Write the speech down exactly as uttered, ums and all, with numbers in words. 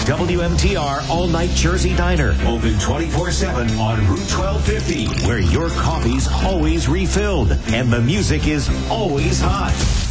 W M T R All Night Jersey Diner. Open twenty-four seven on Route twelve fifty, where your coffee's always refilled and the music is always hot.